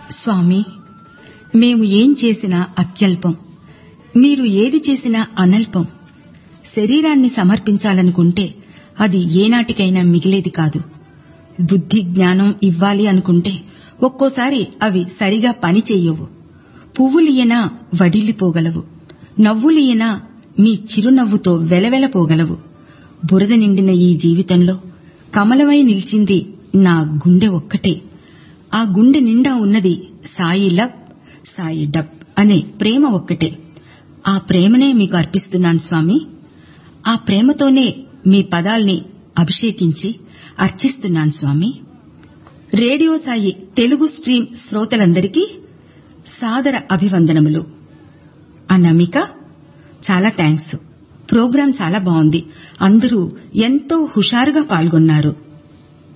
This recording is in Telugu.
స్వామి, మేము ఏం చేసినా అత్యల్పం, మీరు ఏది చేసినా అనల్పం. శరీరాన్ని సమర్పించాలనుకుంటే అది ఏనాటికైనా మిగిలేది కాదు. బుద్ధి జ్ఞానం ఇవ్వాలి అనుకుంటే ఒక్కోసారి అవి సరిగా పని చెయ్యవు. పువ్వులియనా వడిలిపోగలవు, నవ్వులియనా మీ చిరునవ్వుతో వెలవెలపోగలవు. బురద నిండిన ఈ జీవితంలో కమలమై నిలిచింది నా గుండె ఒక్కటే. ఆ గుండె నిండా ఉన్నది సాయి లబ్ సాయి డబ్ అనే ప్రేమ ఒక్కటే. ఆ ప్రేమనే మీకు అర్పిస్తున్నాను స్వామి. ఆ ప్రేమతోనే మీ పదాల్ని అభిషేకించి అర్చిస్తున్నాను స్వామి. రేడియో సాయి తెలుగు స్ట్రీమ్ శ్రోతలందరికీ సాదర అభివందనములు. అనామిక, చాలా థ్యాంక్స్. ప్రోగ్రాం చాలా బాగుంది. అందరూ ఎంతో హుషారుగా పాల్గొన్నారు.